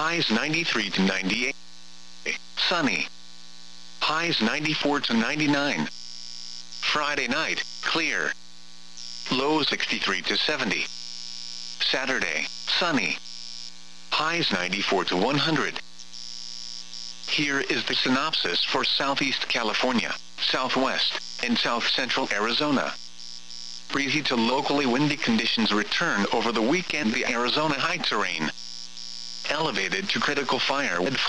Highs 93 to 98. Sunny. Highs 94 to 99. Friday night, clear. Lows 63 to 70. Saturday, sunny. Highs 94 to 100. Here is the synopsis for Southeast California, Southwest, and South Central Arizona. Breezy to locally windy conditions return over the weekend. The Arizona high terrain elevated to critical firewood